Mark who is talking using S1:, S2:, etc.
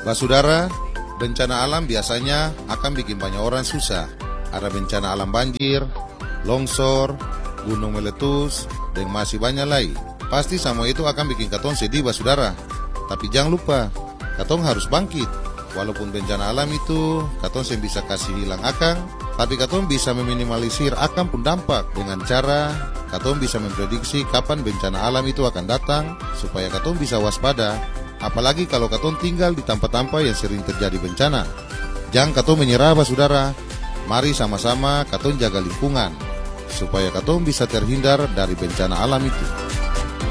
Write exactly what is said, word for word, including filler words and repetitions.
S1: Saudara, bencana alam biasanya akan bikin banyak orang susah. Ada bencana alam banjir, longsor, gunung meletus, dan masih banyak lagi. Pasti semua itu akan bikin katong sedih, saudara. Tapi jangan lupa, katong harus bangkit. Walaupun bencana alam itu katong yang bisa kasih hilang akang, tapi katong bisa meminimalisir akang pun dampak dengan cara katong bisa memprediksi kapan bencana alam itu akan datang supaya katong bisa waspada. Apalagi kalau katong tinggal di tempat-tempat yang sering terjadi bencana. Jangan katong menyerah, saudara. Mari sama-sama katong jaga lingkungan supaya katong bisa terhindar dari bencana alam itu.